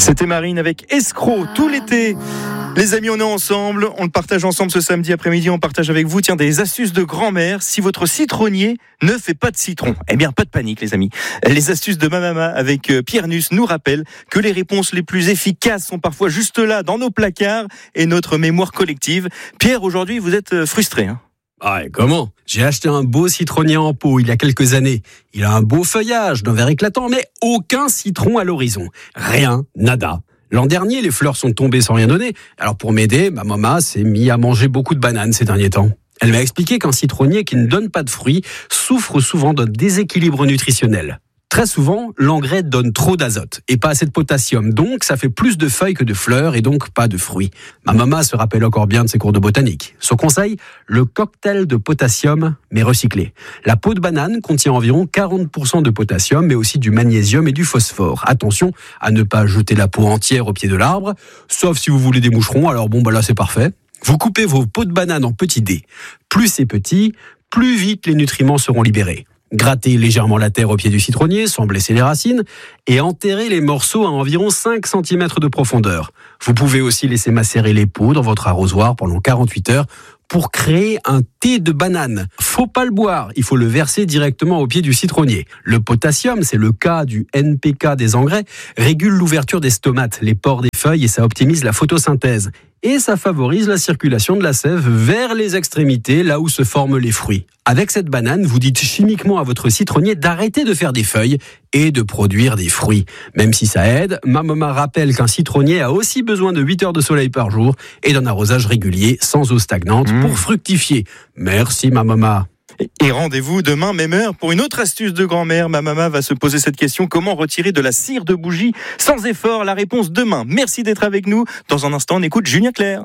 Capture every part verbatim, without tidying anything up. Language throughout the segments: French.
C'était Marine avec Escroc tout l'été. Les amis, on est ensemble, on le partage ensemble ce samedi après-midi, on partage avec vous tiens, des astuces de grand-mère. Si votre citronnier ne fait pas de citron, eh bien pas de panique les amis. Les astuces de ma maman avec Pierre Nuss nous rappellent que les réponses les plus efficaces sont parfois juste là, dans nos placards et notre mémoire collective. Pierre, aujourd'hui vous êtes frustré, hein? Ah, et comment ? J'ai acheté un beau citronnier en pot il y a quelques années. Il a un beau feuillage d'un vert éclatant, mais aucun citron à l'horizon. Rien, nada. L'an dernier, les fleurs sont tombées sans rien donner. Alors pour m'aider, ma maman s'est mise à manger beaucoup de bananes ces derniers temps. Elle m'a expliqué qu'un citronnier qui ne donne pas de fruits souffre souvent d'un déséquilibre nutritionnel. Très souvent, l'engrais donne trop d'azote et pas assez de potassium, donc ça fait plus de feuilles que de fleurs et donc pas de fruits. Ma maman se rappelle encore bien de ses cours de botanique. Son conseil, le cocktail de potassium, mais recyclé. La peau de banane contient environ quarante pour cent de potassium, mais aussi du magnésium et du phosphore. Attention à ne pas jeter la peau entière au pied de l'arbre, sauf si vous voulez des moucherons, alors bon, bah là c'est parfait. Vous coupez vos peaux de banane en petits dés. Plus c'est petit, plus vite les nutriments seront libérés. Grattez légèrement la terre au pied du citronnier sans blesser les racines et enterrez les morceaux à environ cinq centimètres de profondeur. Vous pouvez aussi laisser macérer les peaux dans votre arrosoir pendant quarante-huit heures pour créer un thé de banane. Faut pas le boire, il faut le verser directement au pied du citronnier. Le potassium, c'est le K du N P K des engrais, régule l'ouverture des stomates, les pores des feuilles et ça optimise la photosynthèse. Et ça favorise la circulation de la sève vers les extrémités, là où se forment les fruits. Avec cette banane, vous dites chimiquement à votre citronnier d'arrêter de faire des feuilles et de produire des fruits. Même si ça aide, ma maman rappelle qu'un citronnier a aussi besoin de huit heures de soleil par jour et d'un arrosage régulier sans eau stagnante mmh. pour fructifier. Merci ma maman. Et rendez-vous demain, même heure, pour une autre astuce de grand-mère. Ma maman va se poser cette question. Comment retirer de la cire de bougie sans effort? La réponse demain. Merci d'être avec nous. Dans un instant, on écoute Julien Clerc.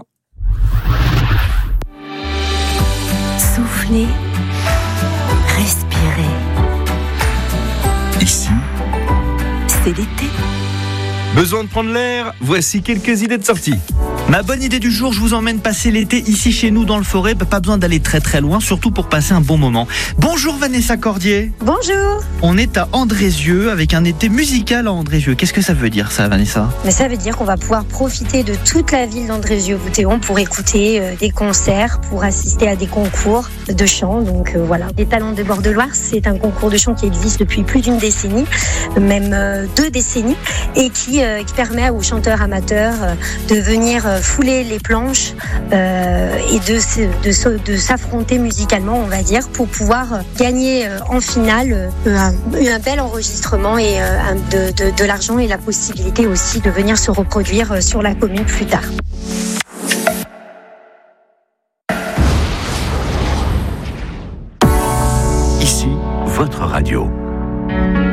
Soufflez, respirez. Ici, c'est l'été. Besoin de prendre l'air? Voici quelques idées de sortie. Ma bonne idée du jour, je vous emmène passer l'été ici chez nous dans le forêt. Pas besoin d'aller très très loin, surtout pour passer un bon moment. Bonjour Vanessa Cordier. Bonjour. On est à Andrézieux avec un été musical à Andrézieux. Qu'est-ce que ça veut dire ça, Vanessa? Mais ça veut dire qu'on va pouvoir profiter de toute la ville d'Andrézieux-Bouthéon pour écouter euh, des concerts, pour assister à des concours de chant. Donc euh, voilà. Les Talents de Bord-de-Loire, c'est un concours de chant qui existe depuis plus d'une décennie, même euh, deux décennies, et qui, euh, qui permet aux chanteurs amateurs euh, de venir euh, fouler les planches euh, et de, de, de s'affronter musicalement, on va dire, pour pouvoir gagner euh, en finale euh, un, un bel enregistrement et euh, un, de, de, de l'argent et la possibilité aussi de venir se reproduire euh, sur la commune plus tard. Ici, votre radio.